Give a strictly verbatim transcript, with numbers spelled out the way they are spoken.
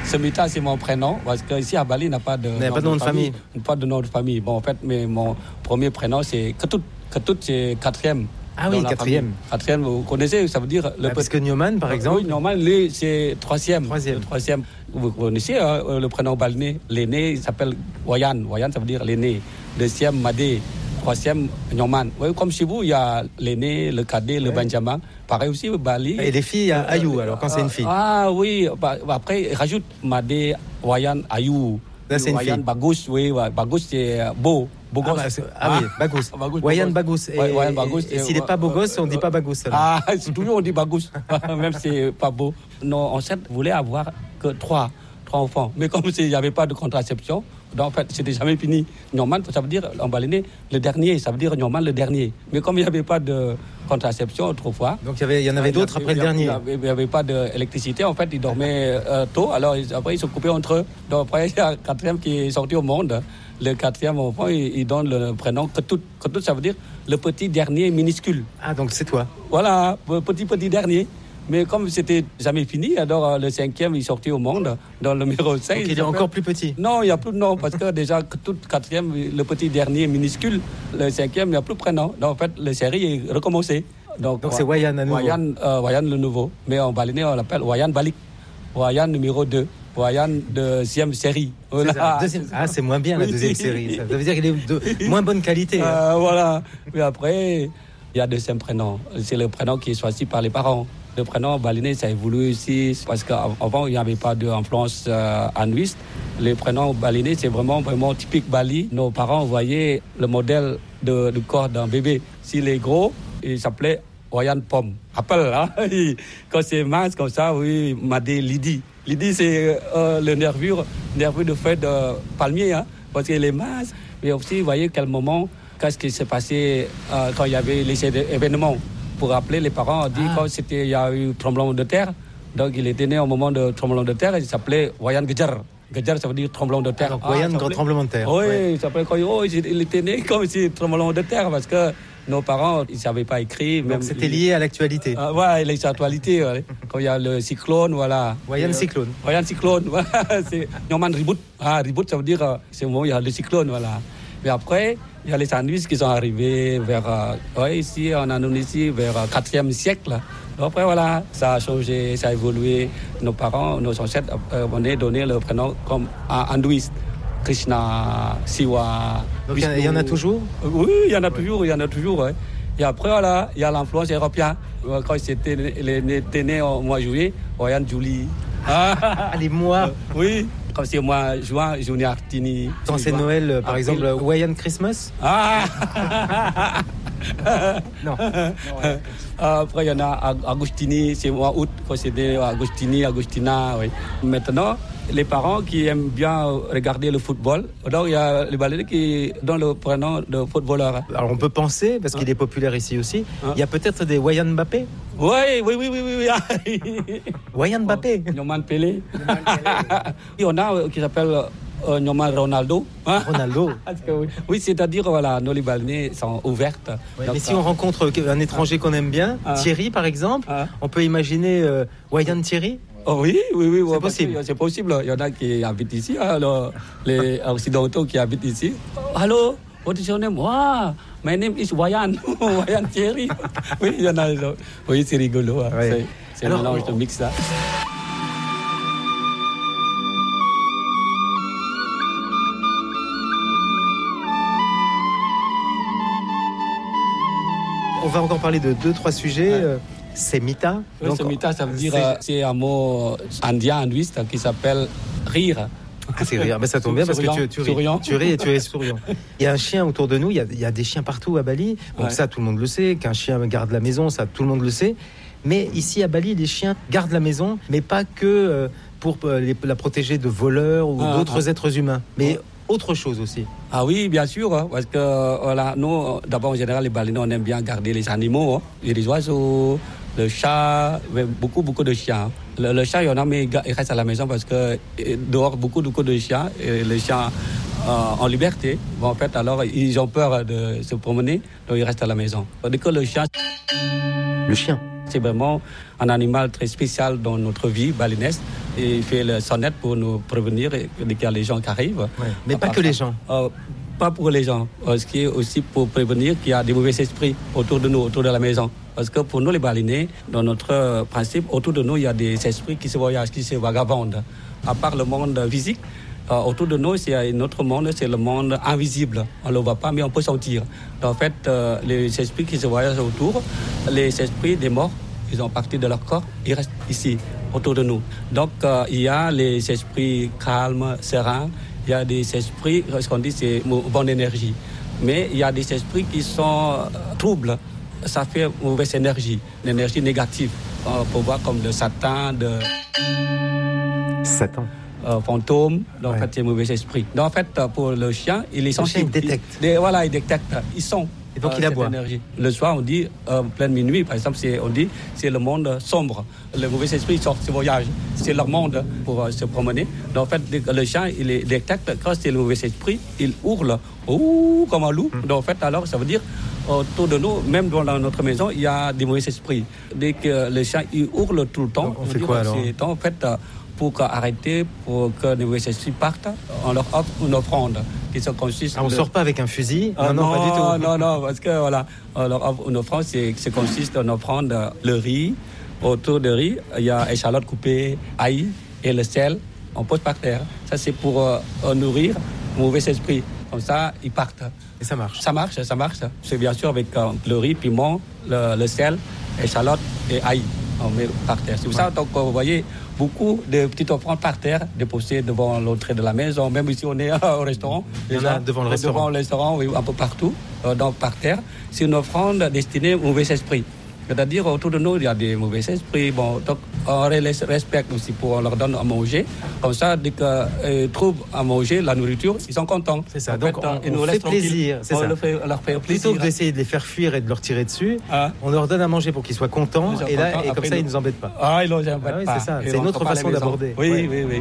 Semita, c'est mon prénom, parce qu'ici à Bali, il n'y a pas de, nom, pas de nom de famille. famille. Pas de nom de famille. Bon, en fait, mais mon premier prénom, c'est Ketut. Ketut, c'est quatrième. Ah oui, quatrième. Quatrième, vous connaissez, ça veut dire... Le ah, parce que Nyoman, par exemple... Oui, Nyoman, lui, c'est troisième. Troisième. troisième. Vous connaissez hein, le prénom balinais. L'aîné, il s'appelle Wayan. Wayan, ça veut dire l'aîné. Deuxième, Madé. Troisième, Nyoman. Oui, comme chez vous, il y a l'aîné, le cadet, le ouais. Benjamin. Pareil aussi, Bali. Et les filles, il y a Ayou, alors, quand euh, c'est une fille. Ah oui, bah, après, rajoute Madé, Wayan, Ayou. Là, c'est une Wayan, fille. Bagous, oui, ouais. Bagous, c'est beau. Beau ah, gosse. Bah, ah oui, Bagous. Bagous Wayan Bagous. Et, Wayan Bagous. Et, et s'il n'est pas beau gosse, on ne dit pas Bagous. Alors. Ah, c'est toujours on dit Bagous. Même si c'est pas beau. Nos ancêtres voulaient avoir que trois, trois enfants. Mais comme il n'y avait pas de contraception, donc en fait, c'était jamais fini. Nyoman, ça veut dire, en balinais, le dernier. Ça veut dire Nyoman, le dernier. Mais comme il n'y avait pas de contraception autrefois. Donc il y, avait, il y en avait d'autres après le dernier. Il n'y avait pas d'électricité. En fait, ils dormaient euh, tôt. Alors après, ils se coupaient entre eux. Donc après, il y a un quatrième qui est sorti au monde. Le quatrième enfant, il, il donne le prénom Ketut. Ketut, ça veut dire le petit dernier minuscule. Ah, donc c'est toi. Voilà, le petit, petit dernier. Mais comme c'était jamais fini, alors le cinquième, il est sorti au monde, dans le numéro cinq. Donc il, il est encore plus petit. Non, il n'y a plus de nom, parce que déjà, tout quatrième, le petit dernier minuscule, le cinquième, il n'y a plus de prénom. Donc en fait, la série est recommencée. Donc, Donc c'est Wayan à nouveau. Wayan, euh, Wayan le nouveau. Mais en balinais, on l'appelle Wayan Balik. Wayan numéro deux. Wayan deuxième série. Voilà. C'est ça, deuxième... Ah, c'est moins bien la deuxième série. Ça veut dire qu'il est de moins bonne qualité. Euh, hein. Voilà. Puis après, il y a le deuxième prénom. C'est le prénom qui est choisi par les parents. Le prénom balinais, ça a évolué aussi parce qu'avant, il n'y avait pas d'influence euh, hindouiste. Le prénom balinais, c'est vraiment, vraiment typique Bali. Nos parents voyaient le modèle de, du corps d'un bébé. S'il est gros, il s'appelait Wayan Pom. Rappelle, hein? Quand c'est mince comme ça, oui, Madé Lidi. Lidi, c'est euh, le nervure, nervure de feuille de palmier, hein? Parce qu'il est mince. Mais aussi, vous voyez quel moment, qu'est-ce qui s'est passé euh, quand il y avait les événements. Pour rappeler, les parents ont dit ah. quand c'était, il y a eu tremblement de terre. Donc il était né au moment de tremblement de terre. Il s'appelait Wayan Gejar. Gejar, ça veut dire tremblement de terre. Donc ah, Wayan, grand tremblement de terre. Oui, ouais. il s'appelait quand oh, il était né comme si tremblement de terre parce que nos parents, ils ne savaient pas écrire. Donc même, c'était lié à l'actualité. Ah, ouais, l'actualité. Ouais. Quand il y a le cyclone, voilà. Wayan cyclone. Wayan cyclone, voilà. C'est Nyoman Reboot. Ah, Reboot, ça veut dire c'est le moment où il y a le cyclone, voilà. Mais après, il y a les sandwichs qui sont arrivés vers, euh, ouais, ici, en Indonésie, vers le quatrième siècle. Après, voilà, ça a changé, ça a évolué. Nos parents, nos ancêtres, euh, on a donné le prénom comme hindouiste. Krishna, Siwa. Donc il y en a toujours? Oui, il y en a toujours, il y en a toujours. Ouais. Et après, voilà, il y a l'influence européenne. Quand c'était né au mois de juillet, Wayan Julie. Ah, les mois. Oui. Comme c'est moi, juin, Junior Artini. Quand c'est Noël, par exemple, Wayan Christmas. Ah Non. Après, il y en a Agostini, c'est mois août, quand c'était Agostini, Agostina. Oui. Maintenant, les parents qui aiment bien regarder le football, donc il y a les balinais qui donnent le prénom de footballeur. Alors on peut penser, parce qu'il est populaire ici aussi, hein? Il y a peut-être des Wayan Mbappé. Oui, oui, oui, oui, oui. oui. Wayan Mbappé. Nyoman Pelé. Il y en a qui s'appelle euh, Nyoman Ronaldo. Hein? Ronaldo. oui. oui, c'est-à-dire, voilà, nos les balinais sont ouvertes. Ouais, mais si on rencontre un étranger qu'on aime bien, ah. Thierry par exemple, ah. on peut imaginer euh, Wayan Thierry. Oh oui, oui, oui. C'est ouais, possible. C'est possible. Il y en a qui habitent ici, alors, les Occidentaux qui habitent ici. Hello, what is your name? Wow, my name is Wayan. Wayan Thierry. Oui, il y en a. Oui, c'est rigolo. Hein. Ouais. C'est, c'est alors, un mélange on... de mix là. On va encore parler de deux, trois sujets. Ouais. Euh... Semita. Oui, donc, Semita, ça veut dire, c'est... Euh, c'est un mot indien, hindouiste, qui s'appelle rire. Ah, c'est rire, mais ça tombe bien parce souriant, que tu, tu, ris, tu ris et tu es souriant. Il y a un chien autour de nous, il y a, il y a des chiens partout à Bali, donc ouais. Ça tout le monde le sait, qu'un chien garde la maison, ça tout le monde le sait. Mais ici à Bali, les chiens gardent la maison, mais pas que euh, pour euh, les, la protéger de voleurs ou ah, d'autres ah. êtres humains, mais autre chose aussi. Ah oui, bien sûr, hein, parce que voilà, nous, d'abord en général, les Balinais, on aime bien garder les animaux, hein. Il y a les oiseaux, le chat, beaucoup, beaucoup de chiens. Le, le chat, il y en a, mais il reste à la maison parce que dehors, beaucoup, beaucoup de chiens, et les chiens euh, en liberté. Bon, en fait, alors, ils ont peur de se promener, donc ils restent à la maison. Dès que le chien... Le chien C'est vraiment un animal très spécial dans notre vie balinese. Et il fait le sonnette pour nous prévenir dès qu'il y a les gens qui arrivent. Ouais, mais pas que ça, les gens. Euh, pas pour les gens. Ce qui est aussi pour prévenir qu'il y a des mauvais esprits autour de nous, autour de la maison. Parce que pour nous, les balinais, dans notre principe, autour de nous, il y a des esprits qui se voyagent, qui se vagabondent. À part le monde physique, euh, autour de nous, il y a un autre monde, c'est le monde invisible. On ne le voit pas, mais on peut sentir. En fait, euh, les esprits qui se voyagent autour, les esprits des morts, ils ont parti de leur corps, ils restent ici, autour de nous. Donc, euh, il y a les esprits calmes, sereins. Il y a des esprits, ce qu'on dit, c'est bonne énergie. Mais il y a des esprits qui sont euh, troubles. Ça fait mauvaise énergie, l'énergie négative. On peut voir comme de Satan, de... Satan. Euh, fantôme, donc ouais. en fait, c'est mauvais esprit. Donc en fait, pour le chien, il est sensible. Le chien, il détecte. Il, voilà, il détecte. Ils sont. Et donc euh, il aboie. Énergie. Le soir, on dit, euh, pleine minuit, par exemple, c'est, on dit, c'est le monde sombre. Le mauvais esprit sort, se voyage. C'est leur monde pour euh, se promener. Donc en fait, le chien, il est détecte. Quand c'est le mauvais esprit, il hurle, ouh, comme un loup. Hum. Donc en fait, alors, ça veut dire, autour de nous, même dans notre maison, il y a des mauvais esprits. Dès que le chien, il hurle tout le temps. Donc on fait quoi alors? C'est, en fait, euh, pour arrêter, pour que les mauvais esprits partent, on leur offre une offrande qui se consiste. Ah, on ne de... sort pas avec un fusil? Ah, non, non, non, pas du tout. Non, non, parce que voilà, on leur offre une offrande qui se consiste en offrande le riz. Autour du riz, il y a échalote coupée, ail et le sel. On pose par terre. Ça, c'est pour euh, nourrir les mauvais esprits. Comme ça, ils partent. Et ça marche? Ça marche, ça marche. C'est bien sûr avec euh, le riz, piment, le, le sel, échalote et ail. On met par terre. C'est pour ouais. ça, donc, vous voyez beaucoup de petites offrandes par terre déposées devant l'entrée de la maison. Même ici, on est au restaurant. Il y en a devant le restaurant. Devant le restaurant, oui, un peu partout. Euh, donc, par terre, c'est une offrande destinée aux mauvais esprits. C'est-à-dire, autour de nous, il y a des mauvais esprits. Bon, donc, on les respecte aussi pour on leur donne à manger. Comme ça, dès qu'ils euh, trouvent à manger, la nourriture, ils sont contents. C'est ça. En donc, fait, on, ils on nous fait plaisir. C'est on ça. leur fait, leur fait plaisir. Plutôt que d'essayer de les faire fuir et de leur tirer dessus, ah. on leur donne à manger pour qu'ils soient contents. Ils et là, et comme ça, ils ne nous embêtent pas. Ah, ils nous embêtent ah, oui, pas. c'est ça. Et c'est une autre façon d'aborder. Oui, ouais. oui, oui.